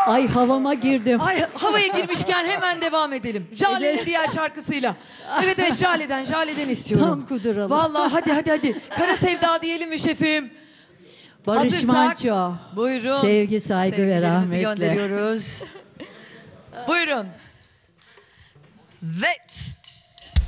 Ay havama girdim. Ay havaya girmişken hemen devam edelim. Jale'nin diğer şarkısıyla. Evet evet Jale'den istiyorum. Tam kuduralım. Vallahi hadi. Kara Sevda diyelim mi şefim? Barış Hazırsak, Manço. Buyurun. Sevgi, saygı ve Sevgilerimizi rahmetle. gönderiyoruz. Buyurun. Ve